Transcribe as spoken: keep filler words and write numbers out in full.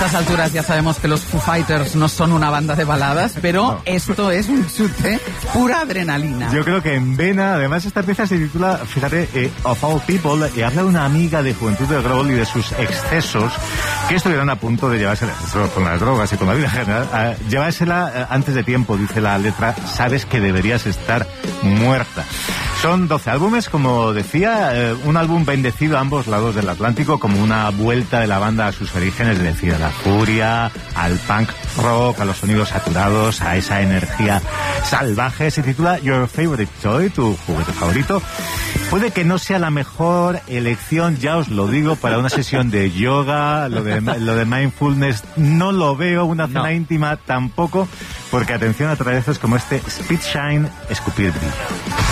estas alturas ya sabemos que los Foo Fighters no son una banda de baladas, pero no. Esto es un chute, pura adrenalina. Yo creo que en vena, además esta pieza se titula, fíjate, eh, Of All People, y habla de una amiga de juventud de Grohl y de sus excesos, que estuvieron a punto de llevársela, con las drogas y con la vida en general, a llevársela antes de tiempo, dice la letra, sabes que deberías estar muerta. Son doce álbumes, como decía, eh, un álbum bendecido a ambos lados del Atlántico, como una vuelta de la banda a sus orígenes, es decir, a la furia, al punk rock, a los sonidos saturados, a esa energía salvaje. Se titula Your Favorite Toy, tu juguete favorito. Puede que no sea la mejor elección, ya os lo digo, para una sesión de yoga, lo de, lo de mindfulness no lo veo, una cena no. íntima tampoco, porque atención a través como este Speed Shine, escupir brillo.